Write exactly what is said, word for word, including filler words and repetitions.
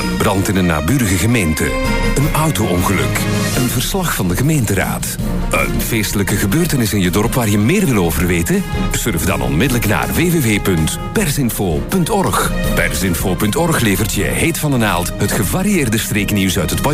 Een brand in een naburige gemeente. Een auto-ongeluk. Een verslag van de gemeenteraad. Een feestelijke gebeurtenis in je dorp waar je meer wil over weten? Surf dan onmiddellijk naar w w w punt persinfo punt org. Persinfo punt org levert je heet van de naald het gevarieerde streeknieuws uit het